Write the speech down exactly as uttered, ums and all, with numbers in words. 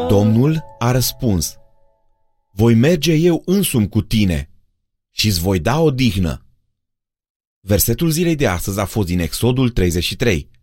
Domnul a răspuns: voi merge eu însumi cu tine și îți voi da odihnă. Versetul zilei de astăzi a fost din Exodul treizeci și trei.